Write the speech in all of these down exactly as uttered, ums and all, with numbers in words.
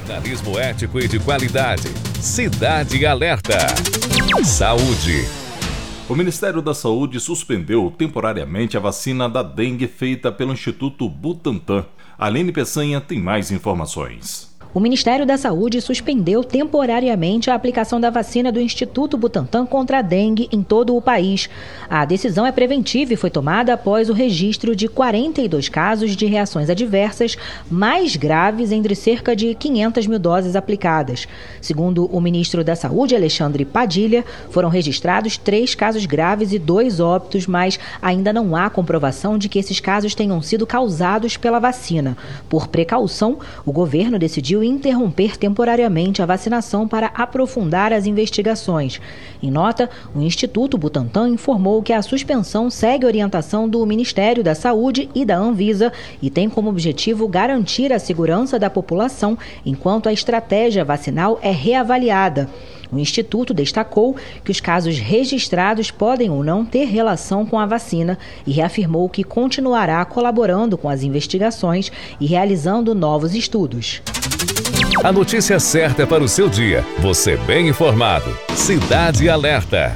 Jornalismo ético e de qualidade. Cidade Alerta. Saúde. O Ministério da Saúde suspendeu temporariamente a vacina da dengue feita pelo Instituto Butantan. Aline Peçanha tem mais informações. O Ministério da Saúde suspendeu temporariamente a aplicação da vacina do Instituto Butantan contra a dengue em todo o país. A decisão é preventiva e foi tomada após o registro de quarenta e dois casos de reações adversas mais graves entre cerca de quinhentas mil doses aplicadas. Segundo o ministro da Saúde, Alexandre Padilha, foram registrados três casos graves e dois óbitos, mas ainda não há comprovação de que esses casos tenham sido causados pela vacina. Por precaução, o governo decidiu interromper temporariamente a vacinação para aprofundar as investigações. Em nota, o Instituto Butantan informou que a suspensão segue a orientação do Ministério da Saúde e da Anvisa e tem como objetivo garantir a segurança da população enquanto a estratégia vacinal é reavaliada. O Instituto destacou que os casos registrados podem ou não ter relação com a vacina e reafirmou que continuará colaborando com as investigações e realizando novos estudos. A notícia certa para o seu dia. Você bem informado. Cidade Alerta.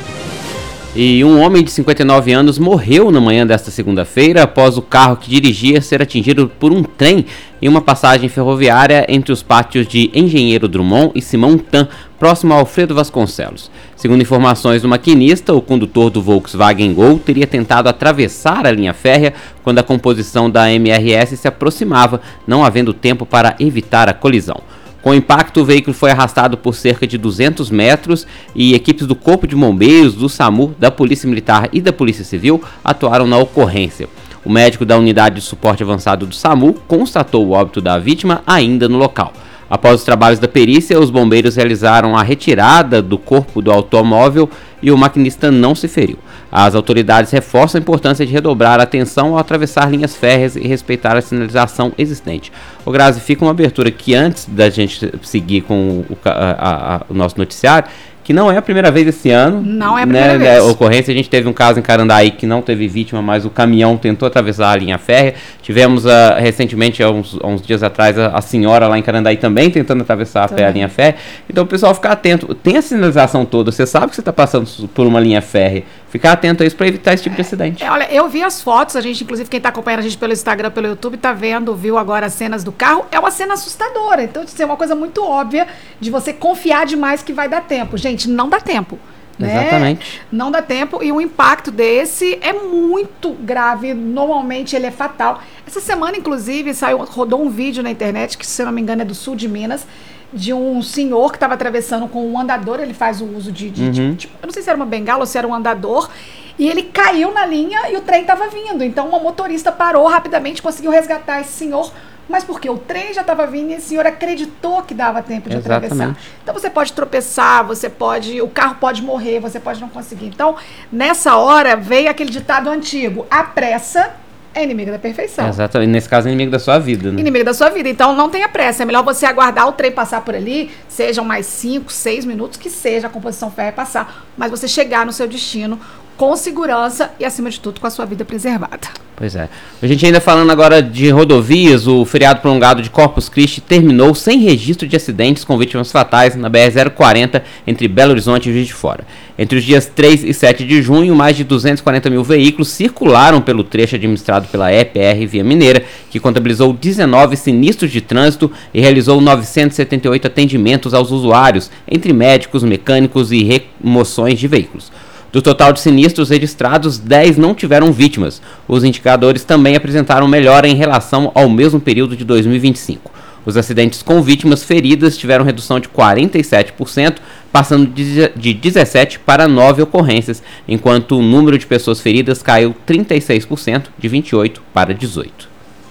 E um homem de cinquenta e nove anos morreu na manhã desta segunda-feira após o carro que dirigia ser atingido por um trem em uma passagem ferroviária entre os pátios de Engenheiro Drummond e Simão Tan, próximo a Alfredo Vasconcelos. Segundo informações do maquinista, o condutor do Volkswagen Gol teria tentado atravessar a linha férrea quando a composição da M R S se aproximava, não havendo tempo para evitar a colisão. Com o impacto, o veículo foi arrastado por cerca de duzentos metros e equipes do Corpo de Bombeiros, do SAMU, da Polícia Militar e da Polícia Civil atuaram na ocorrência. O médico da Unidade de Suporte Avançado do SAMU constatou o óbito da vítima ainda no local. Após os trabalhos da perícia, os bombeiros realizaram a retirada do corpo do automóvel e o maquinista não se feriu. As autoridades reforçam a importância de redobrar a atenção ao atravessar linhas férreas e respeitar a sinalização existente. O Grazi, fica uma abertura que antes da gente seguir com o, a, a, o nosso noticiário, que não é a primeira vez esse ano. Não é a primeira né, vez. A ocorrência, a gente teve um caso em Carandaí que não teve vítima, mas o caminhão tentou atravessar a linha férrea. Tivemos uh, recentemente, há uns, há uns dias atrás, a, a senhora lá em Carandaí também tentando atravessar a, pé, a linha férrea. Então o pessoal fica atento. Tem a sinalização toda, você sabe que você está passando por uma linha férrea. Ficar atento a isso para evitar esse tipo de acidente. É, olha, eu vi as fotos, a gente, inclusive, quem está acompanhando a gente pelo Instagram, pelo YouTube, está vendo, viu agora as cenas do carro. É uma cena assustadora. Então, isso é uma coisa muito óbvia de você confiar demais que vai dar tempo. Gente, não dá tempo. Né? Exatamente. Não dá tempo e o impacto desse é muito grave. Normalmente ele é fatal. Essa semana, inclusive, saiu, rodou um vídeo na internet, que se eu não me engano é do sul de Minas, de um senhor que estava atravessando com um andador. Ele faz o uso de, de, uhum. de tipo, eu não sei se era uma bengala ou se era um andador, e ele caiu na linha e o trem estava vindo. Então uma motorista parou rapidamente, conseguiu resgatar esse senhor, mas porque o trem já estava vindo e esse senhor acreditou que dava tempo de Exatamente. atravessar. Então você pode tropeçar, você pode, o carro pode morrer, você pode não conseguir. Então nessa hora veio aquele ditado antigo: a pressa é inimigo da perfeição. Exatamente. Nesse caso, é inimigo da sua vida, né? Inimigo da sua vida. Então, não tenha pressa. É melhor você aguardar o trem passar por ali, sejam mais cinco, seis minutos, que seja a composição férrea passar, mas você chegar no seu destino com segurança e, acima de tudo, com a sua vida preservada. Pois é. A gente ainda falando agora de rodovias, o feriado prolongado de Corpus Christi terminou sem registro de acidentes com vítimas fatais na B R zero quarenta entre Belo Horizonte e Juiz de Fora. Entre os dias três e sete de junho, mais de duzentos e quarenta mil veículos circularam pelo trecho administrado pela E P R Via Mineira, que contabilizou dezenove sinistros de trânsito e realizou novecentos e setenta e oito atendimentos aos usuários, entre médicos, mecânicos e remoções de veículos. Do total de sinistros registrados, dez não tiveram vítimas. Os indicadores também apresentaram melhora em relação ao mesmo período de dois mil e vinte e cinco. Os acidentes com vítimas feridas tiveram redução de quarenta e sete por cento, passando de dezessete para nove ocorrências, enquanto o número de pessoas feridas caiu trinta e seis por cento, de vinte e oito para dezoito.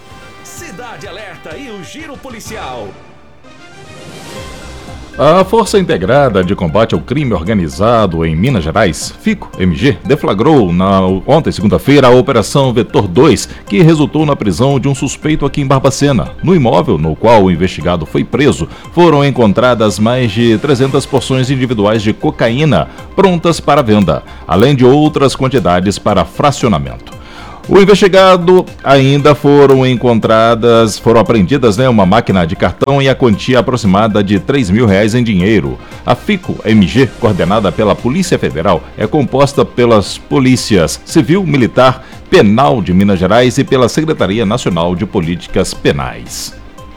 Cidade Alerta e o Giro Policial. A Força Integrada de Combate ao Crime Organizado em Minas Gerais, FICO M G, deflagrou na, ontem, segunda-feira, a Operação Vetor dois, que resultou na prisão de um suspeito aqui em Barbacena. No imóvel no qual o investigado foi preso, foram encontradas mais de trezentas porções individuais de cocaína prontas para venda, além de outras quantidades para fracionamento. O investigado ainda foram encontradas, foram apreendidas, né, uma máquina de cartão e a quantia aproximada de três mil reais em dinheiro. A FICO M G, coordenada pela Polícia Federal, é composta pelas polícias Civil, Militar, Penal de Minas Gerais e pela Secretaria Nacional de Políticas Penais.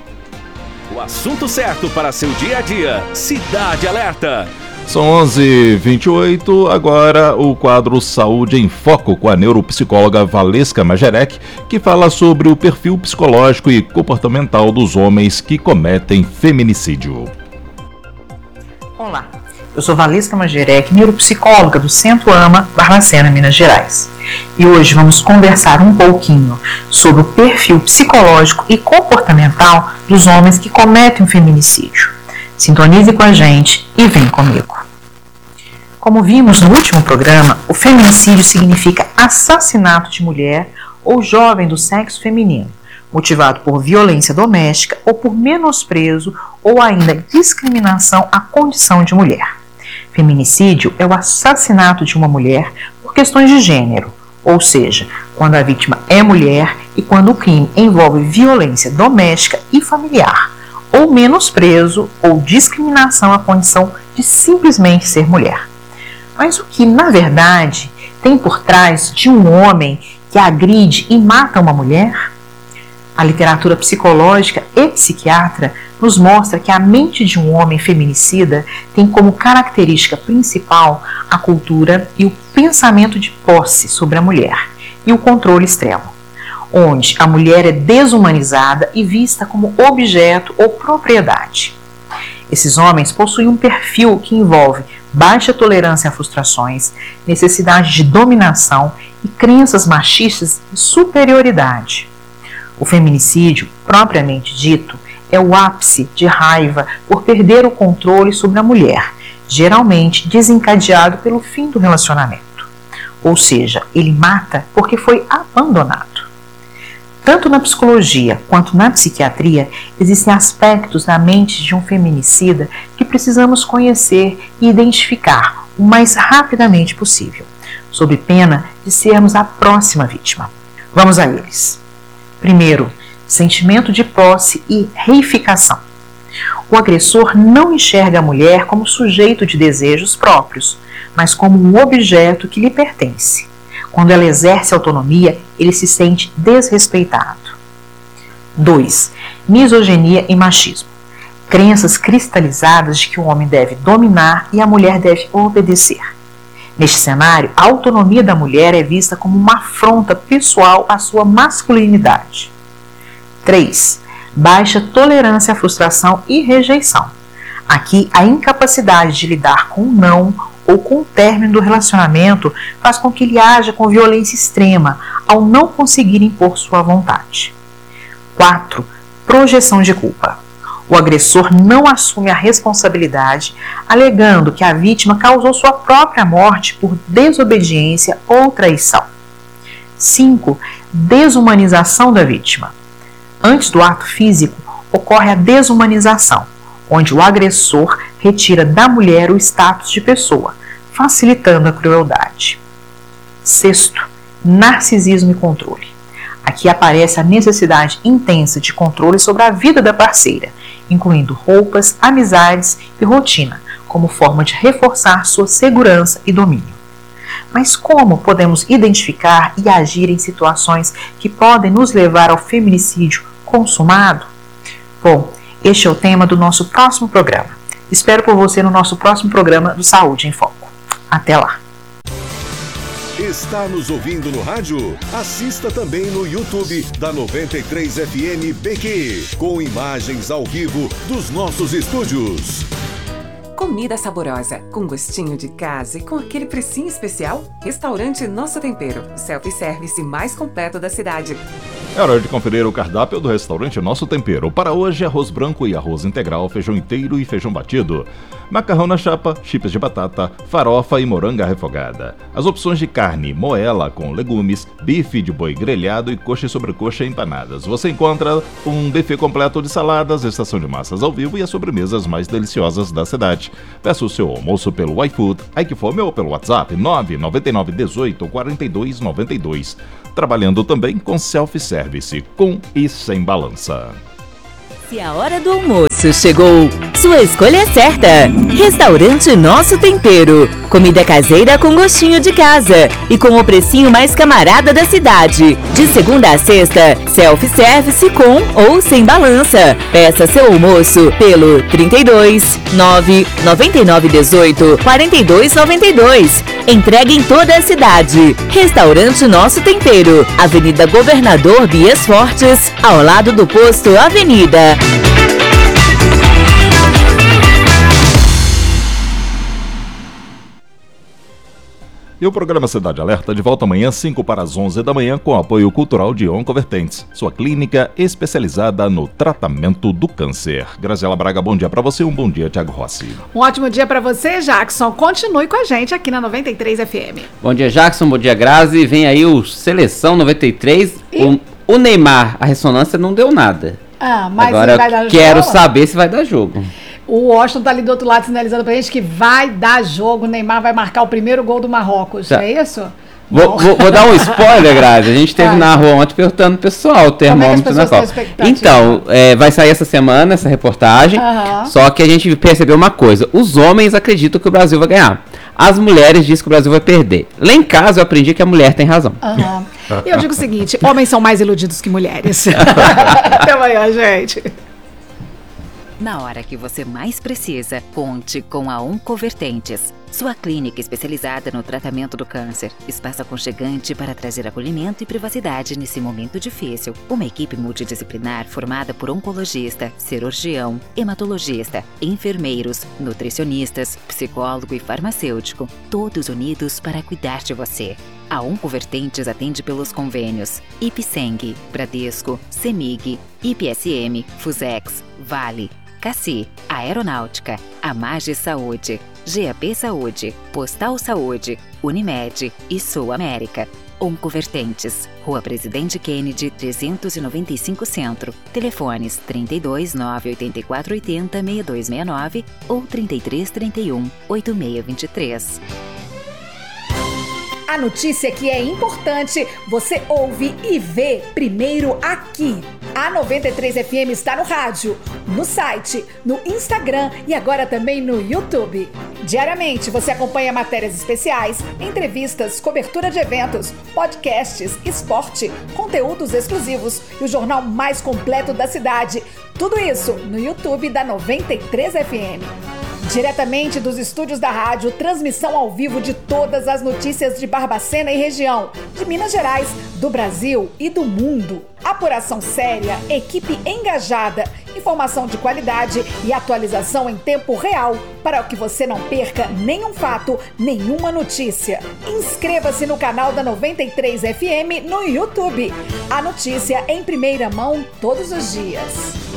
O assunto certo para seu dia a dia. Cidade Alerta. São onze e vinte e oito, agora o quadro Saúde em Foco com a neuropsicóloga Valesca Majerec, que fala sobre o perfil psicológico e comportamental dos homens que cometem feminicídio. Olá, eu sou Valesca Majerec, neuropsicóloga do Centro AMA, Barbacena, Minas Gerais. E hoje vamos conversar um pouquinho sobre o perfil psicológico e comportamental dos homens que cometem o feminicídio. Sintonize com a gente e vem comigo. Como vimos no último programa, o feminicídio significa assassinato de mulher ou jovem do sexo feminino, motivado por violência doméstica ou por menosprezo ou ainda discriminação à condição de mulher. Feminicídio é o assassinato de uma mulher por questões de gênero, ou seja, quando a vítima é mulher e quando o crime envolve violência doméstica e familiar, ou menosprezo ou discriminação à condição de simplesmente ser mulher. Mas o que, na verdade, tem por trás de um homem que agride e mata uma mulher? A literatura psicológica e psiquiatra nos mostra que a mente de um homem feminicida tem como característica principal a cultura e o pensamento de posse sobre a mulher e o controle extremo, onde a mulher é desumanizada e vista como objeto ou propriedade. Esses homens possuem um perfil que envolve baixa tolerância a frustrações, necessidade de dominação e crenças machistas de superioridade. O feminicídio, propriamente dito, é o ápice de raiva por perder o controle sobre a mulher, geralmente desencadeado pelo fim do relacionamento. Ou seja, ele mata porque foi abandonado. Tanto na psicologia quanto na psiquiatria, existem aspectos da mente de um feminicida que precisamos conhecer e identificar o mais rapidamente possível, sob pena de sermos a próxima vítima. Vamos a eles. Primeiro, sentimento de posse e reificação. O agressor não enxerga a mulher como sujeito de desejos próprios, mas como um objeto que lhe pertence. Quando ela exerce autonomia, ele se sente desrespeitado. dois. Misoginia e machismo. Crenças cristalizadas de que o homem deve dominar e a mulher deve obedecer. Neste cenário, a autonomia da mulher é vista como uma afronta pessoal à sua masculinidade. três. Baixa tolerância à frustração e rejeição. Aqui, a incapacidade de lidar com o não ou com o término do relacionamento faz com que ele haja com violência extrema ao não conseguir impor sua vontade. quatro. Projeção de culpa. O agressor não assume a responsabilidade, alegando que a vítima causou sua própria morte por desobediência ou traição. cinco. Desumanização da vítima. Antes do ato físico, ocorre a desumanização, onde o agressor retira da mulher o status de pessoa, facilitando a crueldade. Sexto, narcisismo e controle. Aqui aparece a necessidade intensa de controle sobre a vida da parceira, incluindo roupas, amizades e rotina, como forma de reforçar sua segurança e domínio. Mas como podemos identificar e agir em situações que podem nos levar ao feminicídio consumado? Bom, este é o tema do nosso próximo programa. Espero por você no nosso próximo programa do Saúde em Foco. Até lá! Está nos ouvindo no rádio? Assista também no YouTube da noventa e três F M Pequi, com imagens ao vivo dos nossos estúdios. Comida saborosa, com gostinho de casa e com aquele precinho especial? Restaurante Nosso Tempero, o self-service mais completo da cidade. É hora de conferir o cardápio do restaurante Nosso Tempero. Para hoje, arroz branco e arroz integral, feijão inteiro e feijão batido, macarrão na chapa, chips de batata, farofa e moranga refogada. As opções de carne, moela com legumes, bife de boi grelhado e coxa e sobrecoxa empanadas. Você encontra um buffet completo de saladas, estação de massas ao vivo e as sobremesas mais deliciosas da cidade. Peça o seu almoço pelo iFood, iQfome ou pelo WhatsApp nove nove nove um oito quatro dois nove dois. trabalhando também com self-service, com e sem balança. Se a hora do almoço chegou, sua escolha é certa. Restaurante Nosso Tempero. Comida caseira com gostinho de casa e com o precinho mais camarada da cidade. De segunda a sexta, self-service com ou sem balança. Peça seu almoço pelo trinta e dois, nove, noventa e nove, dezoito, quarenta e dois, noventa e dois. Entrega em toda a cidade. Restaurante Nosso Tempero. Avenida Governador Bias Fortes, ao lado do posto Avenida. E o programa Cidade Alerta de volta amanhã, cinco para as onze da manhã, com apoio cultural de Oncovertentes, sua clínica especializada no tratamento do câncer. Graziela Braga, bom dia para você, um bom dia, Thiago Rossi. Um ótimo dia para você, Jackson. Continue com a gente aqui na noventa e três F M. Bom dia, Jackson, bom dia, Grazi. Vem aí o Seleção noventa e três. E... O, o Neymar, a ressonância não deu nada. Ah, mas agora vai dar eu quero jogo? saber se vai dar jogo. O Washington tá ali do outro lado sinalizando pra gente que vai dar jogo. O Neymar vai marcar o primeiro gol do Marrocos. Tá. É isso? Vou, vou, vou dar um spoiler, Grazi. A gente esteve na rua ontem perguntando pro pessoal o termômetro na Copa. Então, é, vai sair essa semana essa reportagem. Uhum. Só que a gente percebeu uma coisa: os homens acreditam que o Brasil vai ganhar. As mulheres dizem que o Brasil vai perder. Lá em casa eu aprendi que a mulher tem razão. Uhum. E eu digo o seguinte: homens são mais iludidos que mulheres. Até amanhã, gente. Na hora que você mais precisa, conte com a Oncovertentes, sua clínica especializada no tratamento do câncer. Espaço aconchegante para trazer acolhimento e privacidade nesse momento difícil. Uma equipe multidisciplinar formada por oncologista, cirurgião, hematologista, enfermeiros, nutricionistas, psicólogo e farmacêutico, todos unidos para cuidar de você. A Oncovertentes atende pelos convênios Ipseng, Bradesco, Semig, I P S M, Fusex, Vale, Cassi, Aeronáutica, Amage Saúde, G A P Saúde, Postal Saúde, Unimed e Sul América. Oncovertentes, Rua Presidente Kennedy, trezentos e noventa e cinco Centro. Telefones trinta e dois, nove, oitenta e quatro, oitenta, sessenta e dois sessenta e nove ou trinta e três, trinta e um, oitenta e seis vinte e três. A notícia que é importante, você ouve e vê primeiro aqui. A noventa e três F M está no rádio, no site, no Instagram e agora também no YouTube. Diariamente você acompanha matérias especiais, entrevistas, cobertura de eventos, podcasts, esporte, conteúdos exclusivos e o jornal mais completo da cidade. Tudo isso no YouTube da noventa e três F M. Diretamente dos estúdios da rádio, transmissão ao vivo de todas as notícias de Barbacena e região, de Minas Gerais, do Brasil e do mundo. Apuração séria, equipe engajada, informação de qualidade e atualização em tempo real para que você não perca nenhum fato, nenhuma notícia. Inscreva-se no canal da noventa e três F M no YouTube. A notícia em primeira mão todos os dias.